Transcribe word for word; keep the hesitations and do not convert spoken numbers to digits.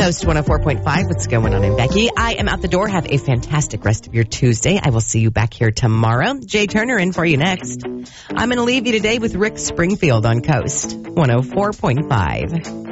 Coast one oh four point five. What's going on? I'm Becky. I am out the door. Have a fantastic rest of your Tuesday. I will see you back here tomorrow. Jay Turner in for you next. I'm going to leave you today with Rick Springfield on Coast one oh four point five.